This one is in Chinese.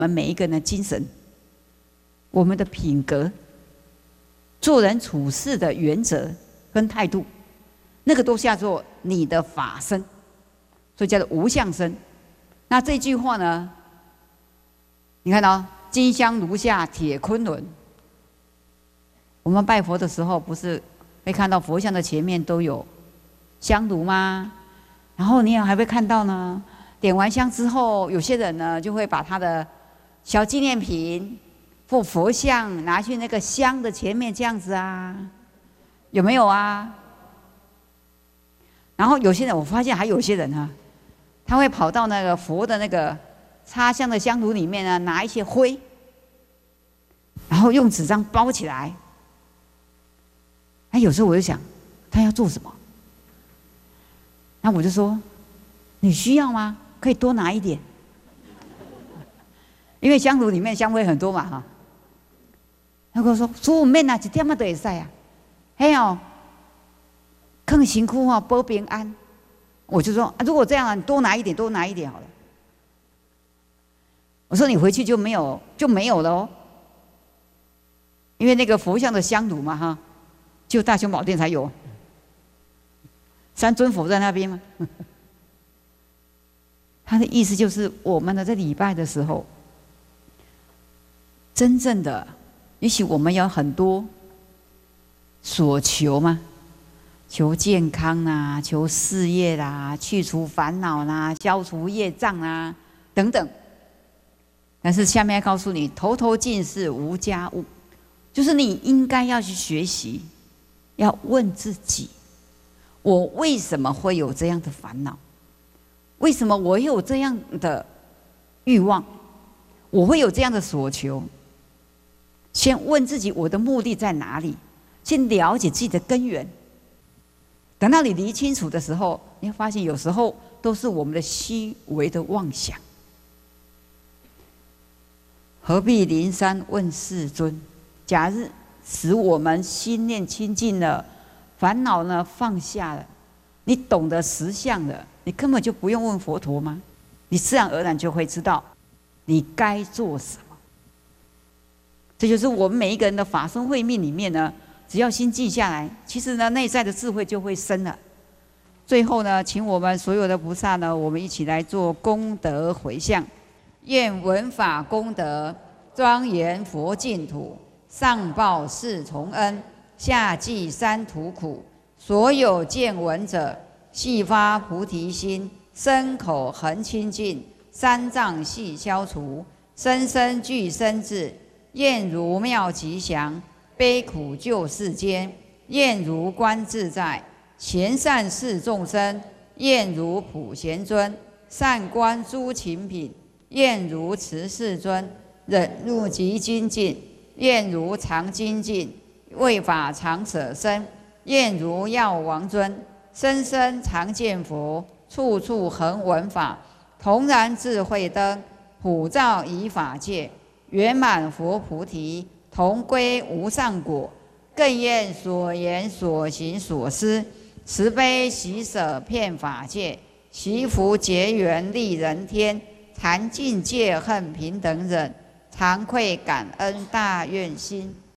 们每一个人的精神、我们的品格、做人处事的原则跟态度，那个都叫做你的法身，所以叫做无相身。那这句话呢，你看到金香炉下铁昆仑。我们拜佛的时候，不是会看到佛像的前面都有香炉吗？然后你也还会看到呢，点完香之后，有些人呢就会把他的小纪念品或佛像拿去那个香的前面这样子啊，有没有啊？然后有些人，我发现还有些人啊，他会跑到那个佛的那个插香的香炉里面呢，拿一些灰，然后用纸张包起来。有时候我就想，他要做什么？那我就说，你需要吗？可以多拿一点，因为香炉里面香灰很多嘛哈。他跟我说，做面啊，一点仔都会使啊。嘿哦，更辛苦哦，保平安。我就说，如果这样啊，你多拿一点，多拿一点好了。我说你回去就没有了哦，因为那个佛像的香炉嘛哈。就大雄宝殿才有，三尊佛在那边吗？他的意思就是，我们呢在礼拜的时候，真正的，也许我们有很多所求嘛，求健康啦，求事业啦，去除烦恼啦，消除业障啦，等等。但是下面要告诉你，头头尽是无家物，就是你应该要去学习。要问自己，我为什么会有这样的烦恼？为什么我有这样的欲望？我会有这样的所求？先问自己，我的目的在哪里？先了解自己的根源。等到你理清楚的时候，你会发现有时候都是我们的虚伪的妄想。何必灵山问世尊？假日使我们心念清净了，烦恼呢放下了，你懂得实相了，你根本就不用问佛陀吗？你自然而然就会知道你该做什么。这就是我们每一个人的法身慧命里面呢，只要心静下来，其实呢内在的智慧就会生了。最后呢，请我们所有的菩萨呢，我们一起来做功德回向，愿闻法功德庄严佛净土。上报四重恩，下济三途苦。所有见闻者，悉发菩提心，身口恒清净，三障悉消除，生生具身智。愿如妙吉祥，悲苦救世间；愿如观自在，贤善事众生；愿如普贤尊，善观诸勤品；愿如慈世尊，忍辱极精进。愿如常精进，为法常舍身；愿如药王尊，生生常见佛，处处恒闻法，同然智慧灯，普照以法界，圆满佛菩提，同归无上果。更愿所言所行所思，慈悲喜舍遍法界，习福结缘利人天，禅净戒恨平等忍。惭愧感恩大愿心。